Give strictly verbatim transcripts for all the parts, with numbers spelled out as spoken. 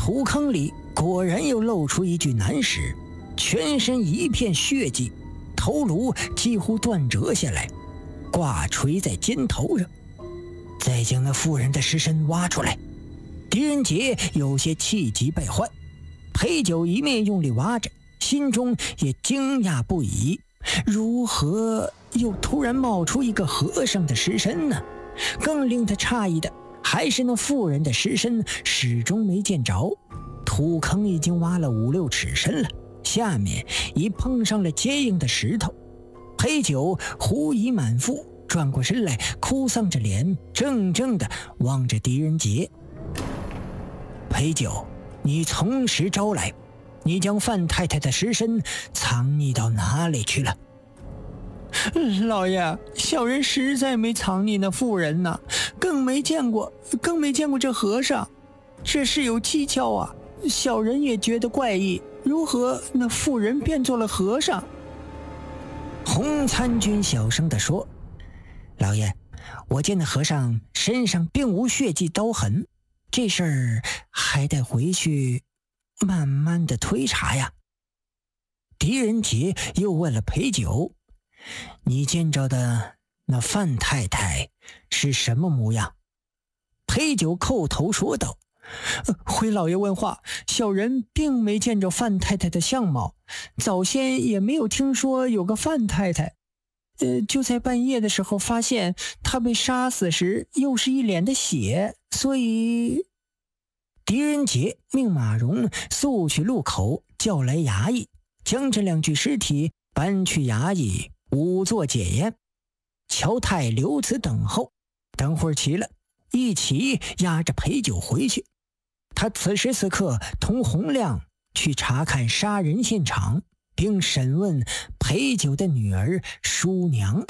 土坑里果然又露出一具男尸，全身一片血迹，头颅几乎断折下来，挂垂在肩头上。再将那妇人的尸身挖出来，狄仁杰有些气急败坏。裴九一面用力挖着，心中也惊讶不已，如何又突然冒出一个和尚的尸身呢？更令他诧异的还是那妇人的尸身始终没见着。土坑已经挖了五六尺深了，下面已碰上了坚硬的石头。裴九狐疑满腹，转过身来，哭丧着脸，怔怔地望着狄仁杰。裴九，你从实招来，你将范太太的尸身藏匿到哪里去了？ 老爷，小人实在没藏匿那妇人呢，更没见过，更没见过这和尚，这事有蹊跷啊！小人也觉得怪异，如何那妇人变做了和尚？ 洪参军小声地说：“老爷，我见那和尚身上并无血迹刀痕，这事儿还得回去慢慢的推查呀。”狄仁杰又问了裴九：“你见着的那范太太是什么模样？”裴九叩头说道：“ 呃、回老爷问话，小人并没见着范太太的相貌，早先也没有听说有个范太太。呃，就在半夜的时候发现她被杀死时又是一脸的血，所以……” 狄仁杰命马荣速去路口叫来衙役，将这两具尸体搬去衙役仵作检验。乔太留此等候，等会儿齐了，一起押着裴九回去。他此时此刻同洪亮去查看杀人现场，并审问裴九的女儿叔娘。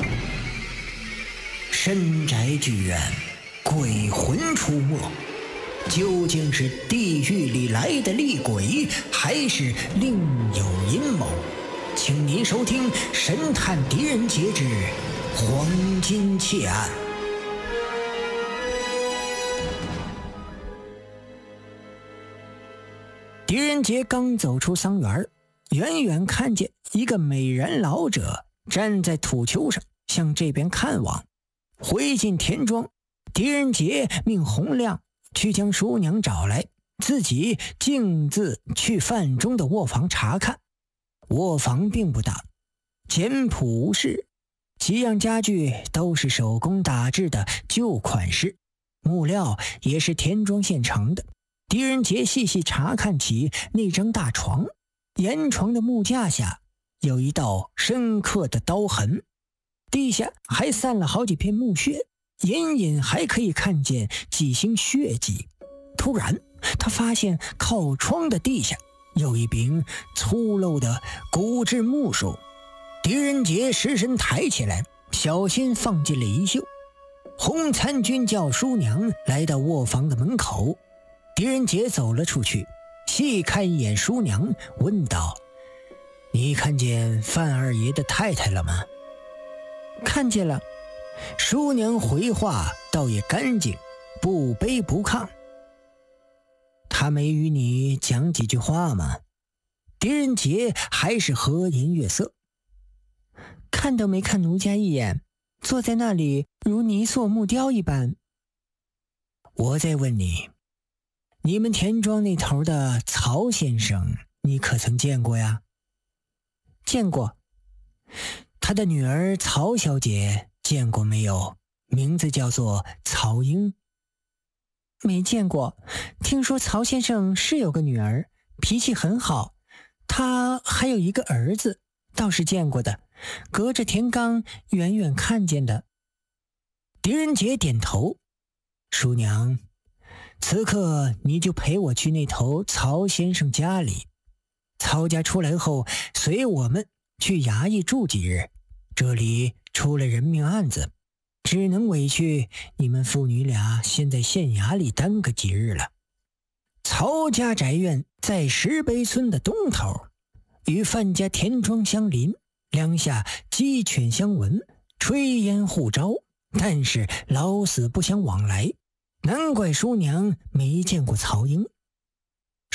深宅剧院，鬼魂出没，究竟是地狱里来的厉鬼，还是另有阴谋？请您收听《神探狄仁杰之黄金窃案》。狄仁杰刚走出桑园，远远看见一个美髯老者站在土丘上，向这边看望。回进田庄，狄仁杰命洪亮去将叔娘找来，自己径自去范中的卧房查看。卧房并不大，简朴无事，几样家具都是手工打制的旧款式，木料也是田庄现成的。狄仁杰细细查看起那张大床，沿床的木架下有一道深刻的刀痕，地下还散了好几片木屑，隐隐还可以看见几星血迹。突然他发现靠窗的地下有一柄粗陋的骨质木梳，狄仁杰失身抬起来，小心放进了衣袖。洪参军叫叔娘来到卧房的门口，狄仁杰走了出去，细看一眼叔娘，问道：“你看见范二爷的太太了吗？”“ 看见了。” 叔娘回话倒也干净，不卑不亢。“他没与你讲几句话吗？”狄仁杰还是和颜悦色。 “看都没看奴家一眼，坐在那里如泥塑木雕一般。”“ 我再问你，你们田庄那头的曹先生你可曾见过呀？”“ 见过。”“ 他的女儿曹小姐见过没有？名字叫做曹英。”“ 没见过，听说曹先生是有个女儿，脾气很好，他还有一个儿子，倒是见过的，隔着田缸远远看见的。” 狄仁杰点头。“叔娘，此刻你就陪我去那头曹先生家里，曹家出来后随我们去衙役住几日，这里出了人命案子，只能委屈你们父女俩先在县衙里耽搁几日了。”曹家宅院在石碑村的东头，与范家田庄相邻，两下鸡犬相闻，炊烟互招，但是老死不相往来，难怪叔娘没见过曹英。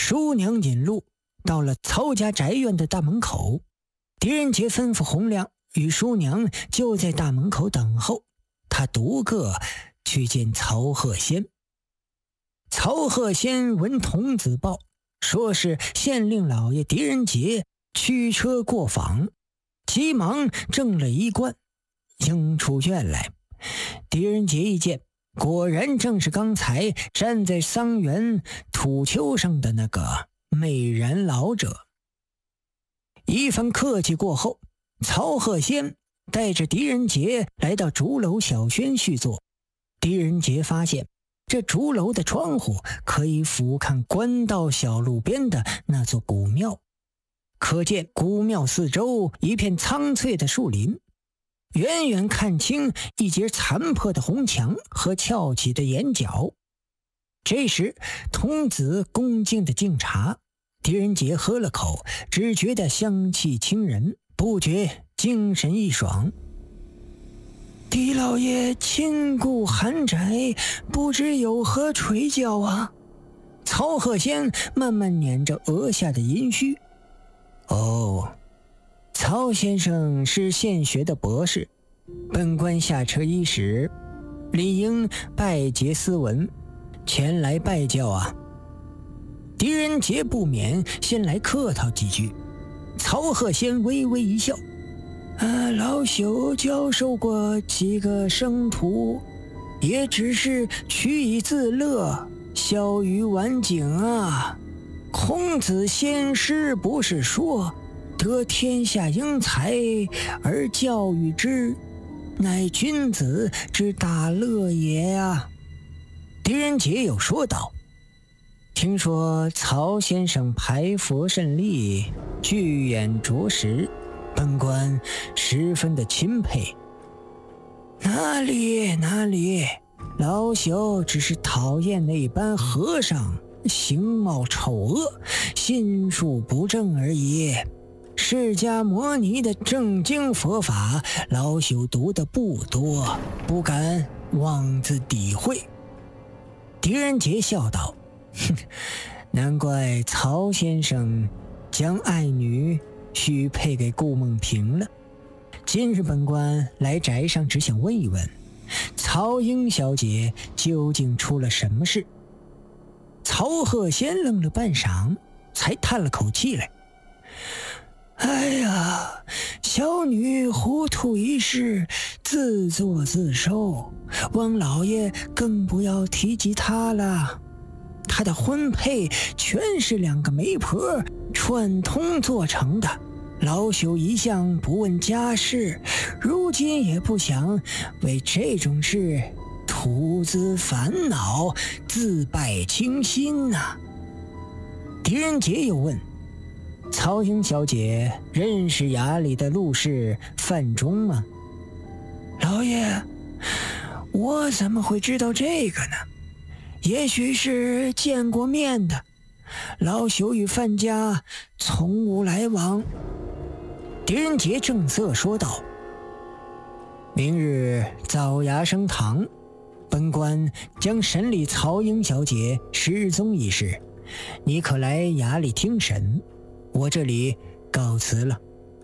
叔娘引路，到了曹家宅院的大门口。狄仁杰吩咐洪亮与叔娘就在大门口等候，他独个去见曹鹤仙。曹鹤仙闻童子报，说是县令老爷狄仁杰驱车过访，急忙正了一冠，迎出院来。狄仁杰一见，果然正是刚才站在桑园土丘上的那个美人老者。一番客气过后，曹鹤仙带着狄仁杰来到竹楼小轩叙坐。狄仁杰发现这竹楼的窗户可以俯瞰官道小路边的那座古庙，可见古庙四周一片苍翠的树林，远远看清一截残破的红墙和翘起的檐角。这时童子恭敬的敬茶，狄仁杰喝了口，只觉得香气清人，不觉精神一爽。狄老爷亲顾寒宅，不知有何垂教啊？曹鹤仙慢慢捻着额下的银须。哦，曹先生是现学的博士，本官下车伊始，理应拜结斯文，前来拜教啊。狄仁杰不免先来客套几句。曹鹤仙微微一笑，啊，老朽教授过几个生徒，也只是取以自乐，消于晚景啊。孔子先师不是说，得天下英才而教育之，乃君子之大乐也啊。狄仁杰又说道，听说曹先生排佛甚利，巨眼着实，本官十分的钦佩。哪里哪里，老朽只是讨厌那般和尚形貌丑恶，心术不正而已。释迦摩尼的正经佛法，老朽读的不多，不敢妄自诋毁。狄仁杰笑道，哼，难怪曹先生将爱女许配给顾梦萍了。今日本官来宅上，只想问一问曹英小姐究竟出了什么事。曹鹤仙愣了半晌，才叹了口气来，哎呀，小女糊涂一时，自作自受，王老爷更不要提及她了。她的婚配全是两个媒婆串通做成的，老朽一向不问家事，如今也不想为这种事徒自烦恼，自败清心呐、啊。狄仁杰又问，曹英小姐认识衙里的陆氏范仲吗？老爷，我怎么会知道这个呢？也许是见过面的，老朽与范家从无来往。狄仁杰正色说道，明日早衙升堂，本官将审理曹英小姐失踪一事，你可来衙里听审，我这里告辞了。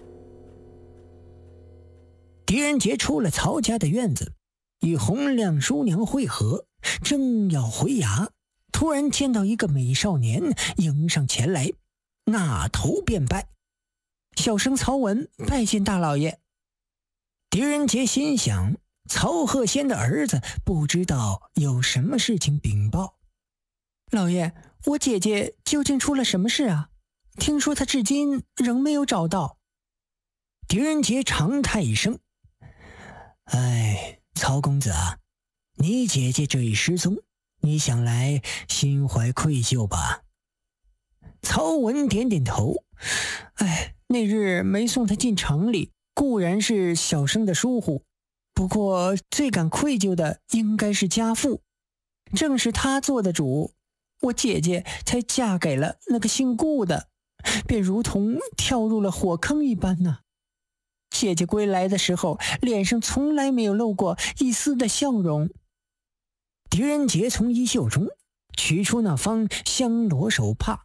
狄仁杰出了曹家的院子，与洪亮叔娘会合，正要回衙，突然见到一个美少年迎上前来，那头便拜，小生曹文拜见大老爷。狄仁杰心想，曹鹤仙的儿子不知道有什么事情禀报。老爷，我姐姐究竟出了什么事啊？听说她至今仍没有找到。狄仁杰长叹一声，哎，曹公子啊，你姐姐这一失踪，你想来心怀愧疚吧？曹文点点头，哎，那日没送她进城里，固然是小生的疏忽，不过最感愧疚的应该是家父，正是他做的主，我姐姐才嫁给了那个姓顾的，便如同跳入了火坑一般呢、啊。姐姐归来的时候，脸上从来没有露过一丝的笑容。狄仁杰从衣袖中取出那方香罗手帕，